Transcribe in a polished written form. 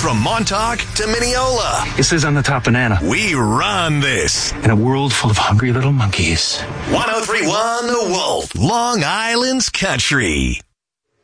From Montauk to Mineola. It says on the top banana. We run this. In a world full of hungry little monkeys. 1031 The Wolf, Long Island's country.